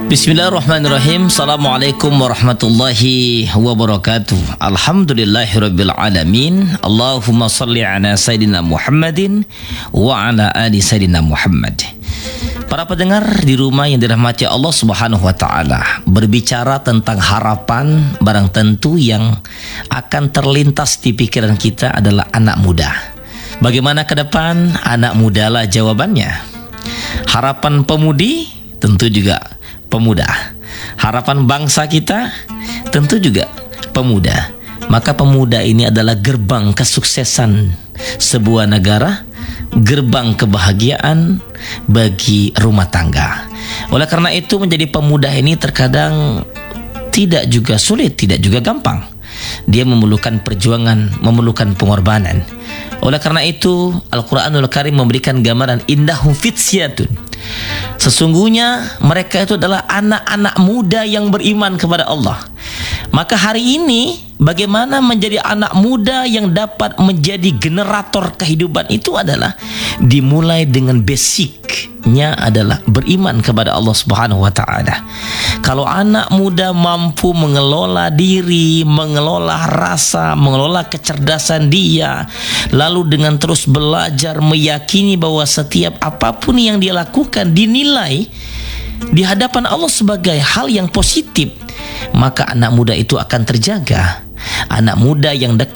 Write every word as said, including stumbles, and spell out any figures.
Bismillahirrahmanirrahim. Assalamualaikum warahmatullahi wabarakatuh. Alhamdulillahirabbil alamin. Allahumma shalli ala sayidina Muhammadin wa ala ali sayidina Muhammad. Para pendengar di rumah yang dirahmati Allah Subhanahu wa taala, berbicara tentang harapan, barang tentu yang akan terlintas di pikiran kita adalah anak muda. Bagaimana ke depan? Anak mudalah jawabannya. Harapan pemudi tentu juga pemuda. Harapan bangsa kita tentu juga pemuda. Maka pemuda ini adalah gerbang kesuksesan sebuah negara, gerbang kebahagiaan bagi rumah tangga. Oleh karena itu, menjadi pemuda ini terkadang tidak juga sulit, tidak juga gampang. Dia memerlukan perjuangan, memerlukan pengorbanan. Oleh karena itu, Al-Quranul Karim memberikan gambaran indahum fityatun. Sesungguhnya mereka itu adalah anak-anak muda yang beriman kepada Allah. Maka hari ini, bagaimana menjadi anak muda yang dapat menjadi generator kehidupan itu adalah dimulai dengan basicnya adalah beriman kepada Allah Subhanahu wa taala. Kalau anak muda mampu mengelola diri, mengelola rasa, mengelola kecerdasan dia, lalu dengan terus belajar meyakini bahwa setiap apapun yang dia lakukan dinilai di hadapan Allah sebagai hal yang positif, maka anak muda itu akan terjaga. Anak muda yang dekat